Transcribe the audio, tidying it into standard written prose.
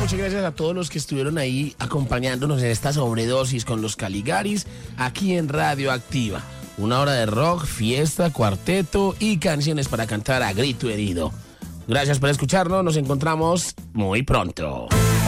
muchas gracias a todos los que estuvieron ahí acompañándonos en esta sobredosis con los Caligaris aquí en Radio Activa. Una hora de rock, fiesta, cuarteto y canciones para cantar a grito herido. Gracias por escucharnos, nos encontramos muy pronto.